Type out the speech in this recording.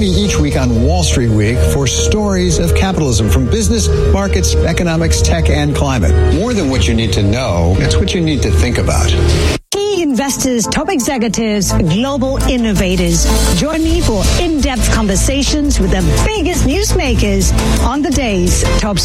me each week on Wall Street Week for stories of capitalism from business, markets, economics, tech, and climate. More than what you need to know, it's what you need to think about. Key investors, top executives, global innovators. Join me for in-depth conversations with the biggest newsmakers on the day's top